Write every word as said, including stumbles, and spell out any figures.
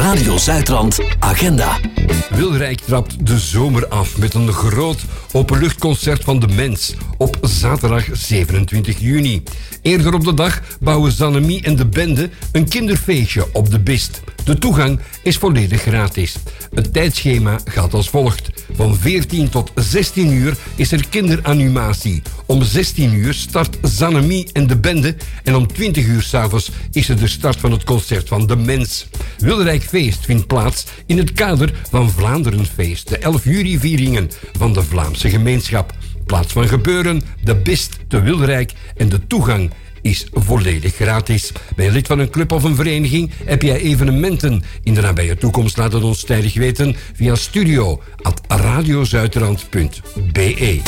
Radio Zuidrand Agenda. Wilrijk trapt de zomer af met een groot openluchtconcert van de Mens op zaterdag zevenentwintig juni. Eerder op de dag bouwen Zannemie en de bende een kinderfeestje op de Bist. De toegang is volledig gratis. Het tijdschema gaat als volgt. Van veertien tot zestien uur is er kinderanimatie. Om zestien uur start Zannemie en de bende. En om twintig uur 's avonds is er de start van het concert van de Mens. Wilrijk Feest vindt plaats in het kader van Vlaanderenfeest. De elf juli-vieringen van de Vlaamse gemeenschap. Plaats van gebeuren, de Bist te Wilrijk en de toegang is volledig gratis. Ben je lid van een club of een vereniging? Heb jij evenementen in de nabije toekomst? Laat het ons tijdig weten via studio at radiozuiderland punt be.